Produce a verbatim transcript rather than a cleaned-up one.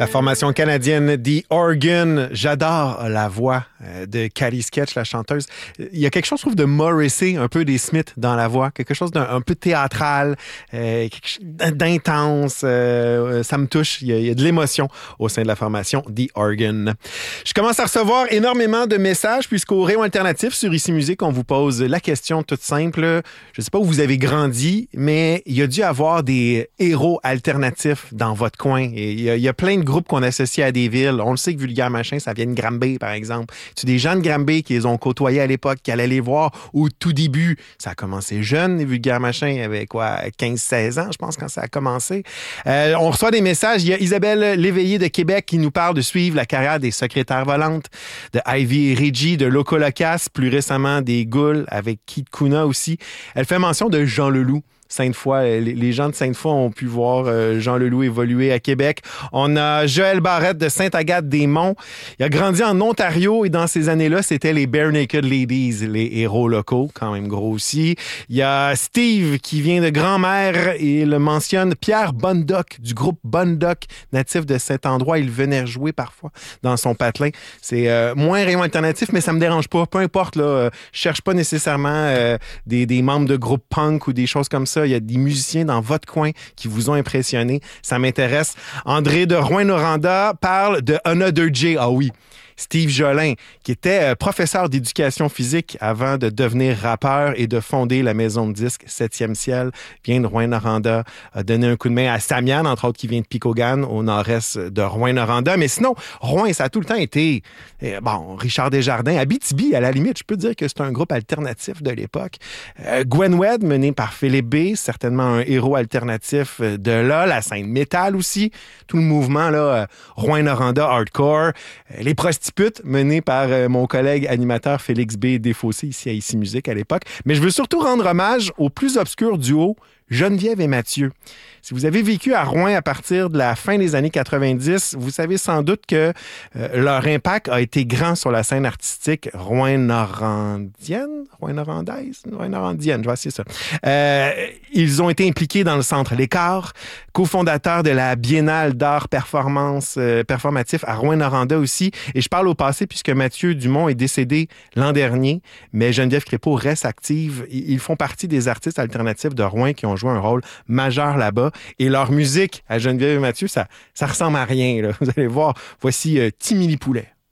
La formation canadienne The Organ. J'adore la voix de Cali Sketch, la chanteuse. Il y a quelque chose, je trouve, de Morrissey, un peu des Smiths dans la voix. Quelque chose d'un un peu théâtral, euh, quelque chose d'intense. Euh, ça me touche. Il y, a, il y a de l'émotion au sein de la formation The Organ. Je commence à recevoir énormément de messages puisqu'au Rayon Alternatif sur Ici Musique, on vous pose la question toute simple. Je ne sais pas où vous avez grandi, mais il y a dû avoir des héros alternatifs dans votre coin. Et il, y a, il y a plein de groupes qu'on associe à des villes. On le sait que Vulgaire Machin, ça vient de Granby, par exemple. Tu des gens de Granby qui les ont côtoyés à l'époque, qui allaient les voir au tout début. Ça a commencé jeune, les Vulgaire Machin, il y avait quoi, quinze seize ans, je pense, quand ça a commencé. Euh, on reçoit des messages. Il y a Isabelle Léveillé de Québec qui nous parle de suivre la carrière des secrétaires volantes, de Ivy et Reggie, de Loco Locas, plus récemment des Goules, avec Kid Kuna aussi. Elle fait mention de Jean Leloup. Sainte-Foy. Les gens de Sainte-Foy ont pu voir Jean Leloup évoluer à Québec. On a Joël Barrette de Sainte-Agathe-des-Monts. Il a grandi en Ontario et dans ces années-là, c'était les Bare Naked Ladies, les héros locaux, quand même gros aussi. Il y a Steve qui vient de Grand-Mère et il mentionne Pierre Bondoc du groupe Bondoc, natif de Saint-Endroit. Il venait jouer parfois dans son patelin. C'est euh, moins rayon alternatif, mais ça me dérange pas. Peu importe, là, euh, je cherche pas nécessairement euh, des, des membres de groupes punk ou des choses comme ça. Il y a des musiciens dans votre coin qui vous ont impressionné. Ça m'intéresse. André de Rouyn-Noranda parle de Another J. Ah oui. Steve Jolin, qui était professeur d'éducation physique avant de devenir rappeur et de fonder la maison de disques Septième Ciel, vient de Rouyn-Noranda, a donné un coup de main à Samian, entre autres, qui vient de Picogan, au nord-est de Rouyn-Noranda. Mais sinon, Rouyn, ça a tout le temps été, eh, bon, Richard Desjardins, Abitibi, à la limite, je peux dire que c'est un groupe alternatif de l'époque. Euh, Gwen Wed, mené par Philippe B, certainement un héros alternatif de là, la scène métal aussi, tout le mouvement, là, Rouyn-Noranda hardcore, les prostituées mené par euh, mon collègue animateur Félix B. Desfossés ici à Ici Musique à l'époque. Mais je veux surtout rendre hommage au plus obscur duo Geneviève et Mathieu. Si vous avez vécu à Rouen à partir de la fin des années quatre-vingt-dix, vous savez sans doute que euh, leur impact a été grand sur la scène artistique rouyn-norandienne, rouyn-norandaise, rouyn-norandienne, je vois c'est ça. Euh, ils ont été impliqués dans le Centre L'Écart, cofondateurs de la Biennale d'art performance euh, performatif à Rouyn-Noranda aussi. Et je parle au passé puisque Mathieu Dumont est décédé l'an dernier, mais Geneviève Crépeau reste active. Ils font partie des artistes alternatifs de Rouen qui ont joué un rôle majeur là-bas. Et leur musique à Geneviève et Mathieu, ça, ça ressemble à rien, là. Vous allez voir. Voici euh, Timili Poulet.